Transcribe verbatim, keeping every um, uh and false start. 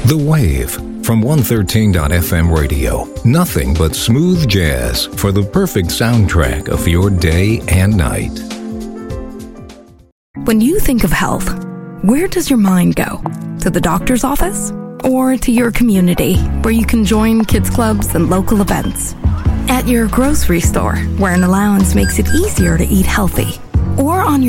The Wave from one thirteen F M radio. Nothing but smooth jazz for the perfect soundtrack of your day and night. When you think of health, where does your mind go? To the doctor's office? Or to your community, where you can join kids clubs and local events? At your grocery store, where an allowance makes it easier to eat healthy? Or on your